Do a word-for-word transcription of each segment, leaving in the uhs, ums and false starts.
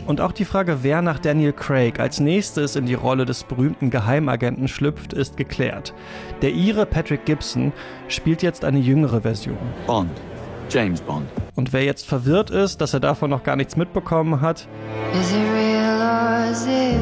Und auch die Frage, wer nach Daniel Craig als nächstes in die Rolle des berühmten Geheimagenten schlüpft, ist geklärt. Der Ire Patrick Gibson spielt jetzt eine jüngere Version. Bond. James Bond. Und wer jetzt verwirrt ist, dass er davon noch gar nichts mitbekommen hat, Is it real or is it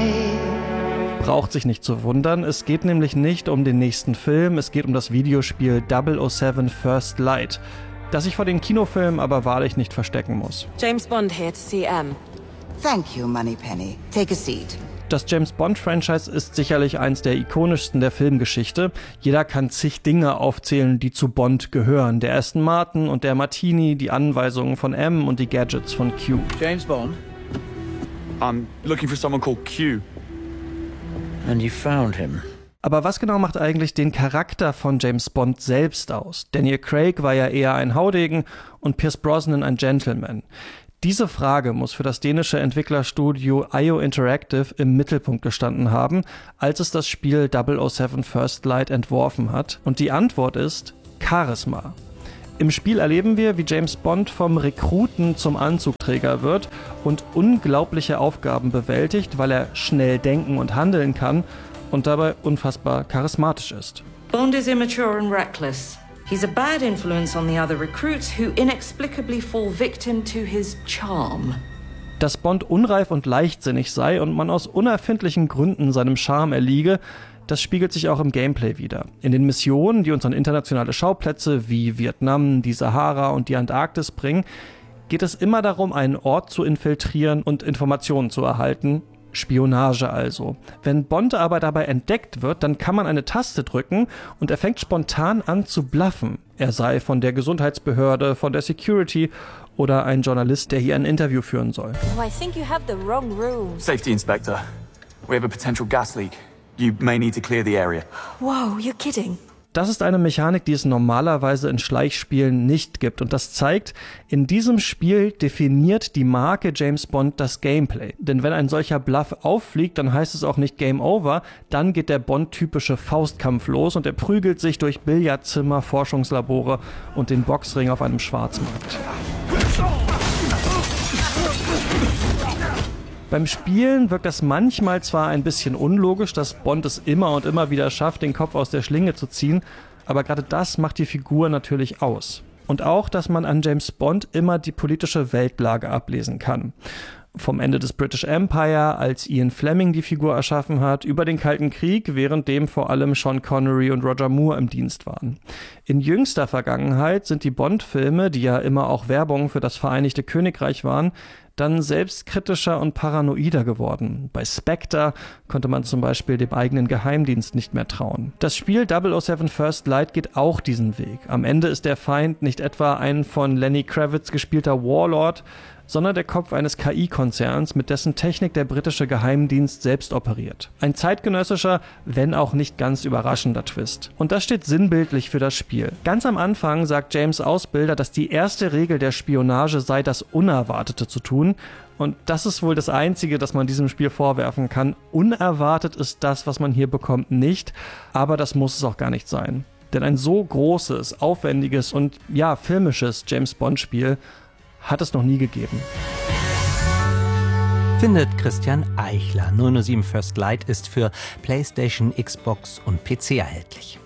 fake? braucht sich nicht zu wundern. Es geht nämlich nicht um den nächsten Film, es geht um das Videospiel double oh seven First Light, das sich vor den Kinofilmen aber wahrlich nicht verstecken muss. James Bond here to see M. Thank you, Moneypenny. Take a seat. Das James-Bond-Franchise ist sicherlich eins der ikonischsten der Filmgeschichte. Jeder kann zig Dinge aufzählen, die zu Bond gehören. Der Aston Martin und der Martini, die Anweisungen von M und die Gadgets von Q. James Bond? I'm looking for someone called Q. And you found him. Aber was genau macht eigentlich den Charakter von James Bond selbst aus? Daniel Craig war ja eher ein Haudegen und Pierce Brosnan ein Gentleman. Diese Frage muss für das dänische Entwicklerstudio I O Interactive im Mittelpunkt gestanden haben, als es das Spiel double oh seven First Light entworfen hat. Und die Antwort ist Charisma. Im Spiel erleben wir, wie James Bond vom Rekruten zum Anzugträger wird und unglaubliche Aufgaben bewältigt, weil er schnell denken und handeln kann und dabei unfassbar charismatisch ist. Bond is immature and reckless. He's a bad influence on the other recruits who inexplicably fall victim to his charm. Dass Bond unreif und leichtsinnig sei und man aus unerfindlichen Gründen seinem Charme erliege, das spiegelt sich auch im Gameplay wider. In den Missionen, die uns an internationale Schauplätze wie Vietnam, die Sahara und die Antarktis bringen, geht es immer darum, einen Ort zu infiltrieren und Informationen zu erhalten. Spionage also. Wenn Bond aber dabei entdeckt wird, dann kann man eine Taste drücken und er fängt spontan an zu bluffen. Er sei von der Gesundheitsbehörde, von der Security oder ein Journalist, der hier ein Interview führen soll. Oh, I think you have the wrong room. Safety Inspector. We have a potential gas leak. You may need to clear the area. Whoa, you're kidding. Das ist eine Mechanik, die es normalerweise in Schleichspielen nicht gibt. Und das zeigt, in diesem Spiel definiert die Marke James Bond das Gameplay. Denn wenn ein solcher Bluff auffliegt, dann heißt es auch nicht Game Over. Dann geht der Bond-typische Faustkampf los und er prügelt sich durch Billardzimmer, Forschungslabore und den Boxring auf einem Schwarzmarkt. Beim Spielen wirkt das manchmal zwar ein bisschen unlogisch, dass Bond es immer und immer wieder schafft, den Kopf aus der Schlinge zu ziehen, aber gerade das macht die Figur natürlich aus. Und auch, dass man an James Bond immer die politische Weltlage ablesen kann. Vom Ende des British Empire, als Ian Fleming die Figur erschaffen hat, über den Kalten Krieg, währenddem vor allem Sean Connery und Roger Moore im Dienst waren. In jüngster Vergangenheit sind die Bond-Filme, die ja immer auch Werbung für das Vereinigte Königreich waren, dann selbstkritischer und paranoider geworden. Bei Spectre konnte man zum Beispiel dem eigenen Geheimdienst nicht mehr trauen. Das Spiel double oh seven First Light geht auch diesen Weg. Am Ende ist der Feind nicht etwa ein von Lenny Kravitz gespielter Warlord, sondern der Kopf eines K I-Konzerns, mit dessen Technik der britische Geheimdienst selbst operiert. Ein zeitgenössischer, wenn auch nicht ganz überraschender Twist. Und das steht sinnbildlich für das Spiel. Ganz am Anfang sagt James' Ausbilder, dass die erste Regel der Spionage sei, das Unerwartete zu tun. Und das ist wohl das Einzige, das man diesem Spiel vorwerfen kann. Unerwartet ist das, was man hier bekommt, nicht. Aber das muss es auch gar nicht sein. Denn ein so großes, aufwendiges und ja, filmisches James-Bond-Spiel hat es noch nie gegeben. Findet Christian Eichler. null null sieben First Light ist für PlayStation, Xbox und P C erhältlich.